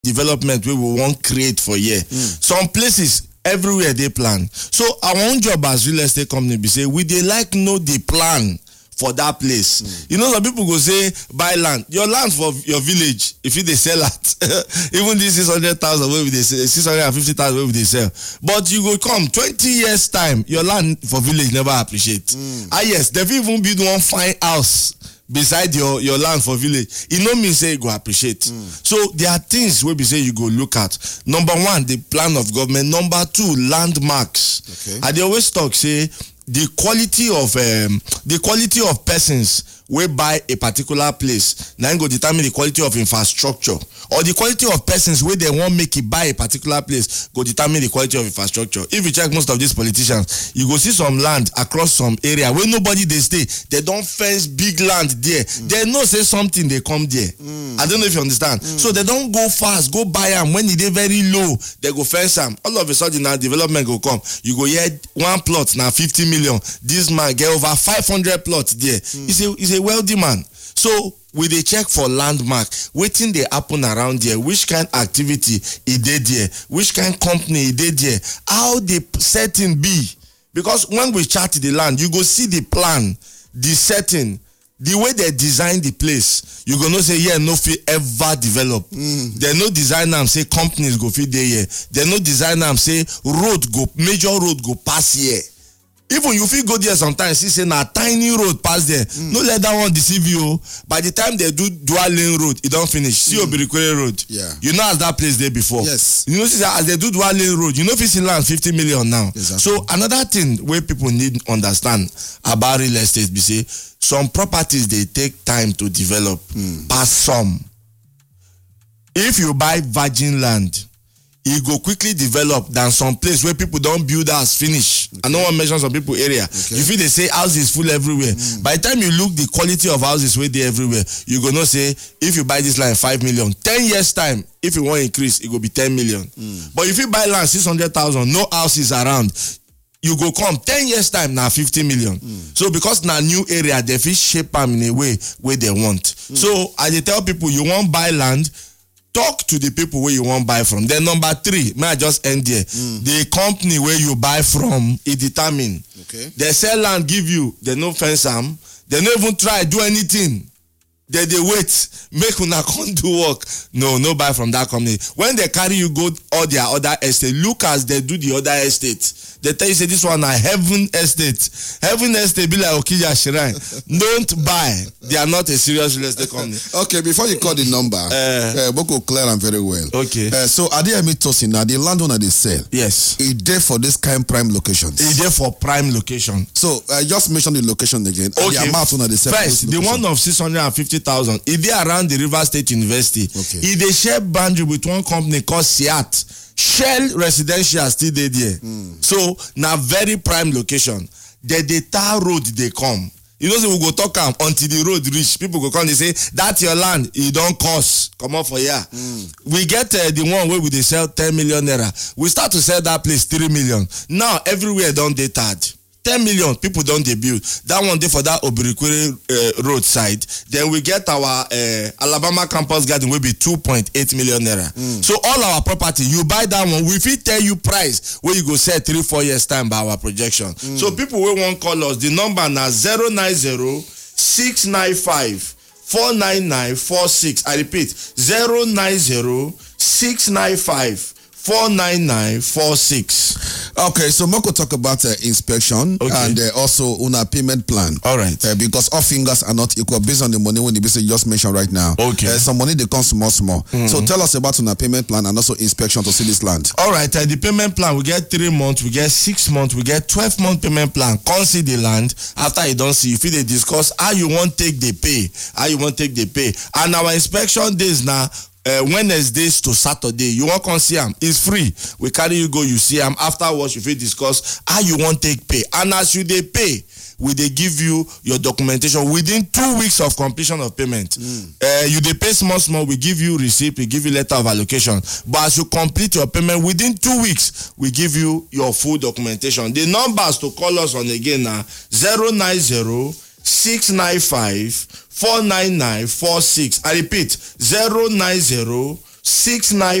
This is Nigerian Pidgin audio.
development we want create for here. Some places everywhere they plan. So our own job as real estate company be say we they like know the plan for that place. You know, some people go say buy land. Your land for your village, if they sell it, even this 600,000 where they sell, 650,000 where they sell. But you go come 20 years time, your land for village never appreciate. Yes, they even build one fine house beside your land for village. It no mean say you go appreciate. So there are things where we say you go look at. Number one, the plan of government. Number two, landmarks. Okay. I dey always talk say the quality of persons wey buy a particular place now go determine the quality of infrastructure, or the quality of persons wey they want make it buy a particular place go determine the quality of infrastructure. If you check most of these politicians, you go see some land across some area where nobody they stay, they don't fence big land there. They know say something they come there. I don't know if you understand. So they don't go fast, go buy them when they very low, they go fence them. All of a sudden now development go come. You go hear one plot now 50 million. This man get over 500 plots there. He's a wealthy man. So we they check for landmark, waiting they happen around there, which kind of activity he did there, which kind of company he did there, how the setting be. Because when we chart the land, you go see the plan, the setting, the way they design the place. You go know say yeah, no fit ever develop. They no design them say companies go fit there here. They no design them say major road go pass here. Even you feel go there sometimes, see say na tiny road pass there. No let that one deceive you. By the time they do dual lane road, it don't finish. See Obirikwere road. Yeah. You know as that place there before. Yes. You know see as they do dual lane road, you know if it's land 50 million now. Exactly. So another thing where people need understand about real estate be say some properties they take time to develop. Pass some. If you buy virgin land, it go quickly develop than some place where people don't build house finish. I don't want to mention some people area. You feel they say houses full everywhere. By the time you look the quality of houses where they everywhere, you go no say if you buy this land 5 million, 10 years time, if you want to increase, it go be 10 million. But if you buy land 600,000, no houses around, you go come 10 years time now 50 million. So because now new area, they fit shape them in a way where they want. So I dey tell people you want buy land, talk to the people where you want buy from. Then number 3, may I just end there? The company where you buy from, it determine. Okay. They sell land, give you, they no fence them, they no even try do anything. They wait, make una come do work. No buy from that company. When they carry you go all their other estate, look as they do the other estate. They tell you say this one a heaven estate. Heaven estate be like Okija Shrine. Don't buy. They are not a serious real estate company. Okay, before you call the number, Boko clear them very well. Okay. So Adeyemi Tosin, now the landowner they sell. Yes. It there for this kind prime locations. It's there for prime location. So just mention the location again. And the amount they sell. First, the one of 650,000. It there around the River State University. Okay. It they share boundary with one company called SIAT. Shell Residential still there. So now very prime location. The tar road they come. You know, so we go talk until the road reach. People go come, they say, that's your land, it don't cost. Come on for here. We get the one where we they sell 10 million naira. We start to sell that place 3 million. Now everywhere don't they tarred. 10 million people don't debut. That one day for that Obirikwere roadside. Then we get our Alabama campus garden will be 2.8 million naira. So all our property, you buy that one, we fit tell you price where you go sell 3-4 years time by our projection. So people will want call us. The number now 090 695 49946. I repeat 090 695 49946. Okay, so Moko talk about inspection and also una payment plan. All right. Because all fingers are not equal based on the money when the business just mentioned right now. Okay. Some money they come small. So tell us about una payment plan and also inspection to see this land. All right. The payment plan, we get 3 months, we get 6 months, we get 12-month payment plan. Come see the land. After you don't see, if they discuss how you want take the pay, and our inspection days now. Wednesdays to Saturday, you won't come see them. It's free. We carry you go, you see them. Afterwards, you will discuss how you want take pay. And as you they pay, we they give you your documentation within 2 weeks of completion of payment. You they pay small, we give you receipt, we give you letter of allocation. But as you complete your payment within 2 weeks, we give you your full documentation. The numbers to call us on again now 090 695 49946. I repeat 090 69